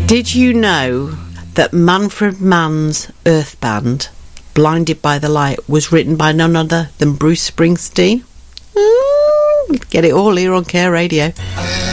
Did you know that Manfred Mann's Earth Band, Blinded by the Light, was written by none other than Bruce Springsteen? Get it all here on Care Radio.